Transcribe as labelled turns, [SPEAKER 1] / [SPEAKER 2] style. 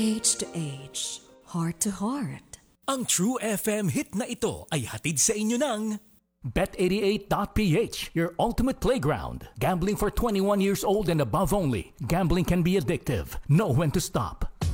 [SPEAKER 1] Age to age, heart to heart.
[SPEAKER 2] Ang True FM hit na ito ay hatid sa inyo ng
[SPEAKER 3] Bet88.ph, your ultimate playground. Gambling for 21 years old and above only. Gambling can be addictive. Know when to stop.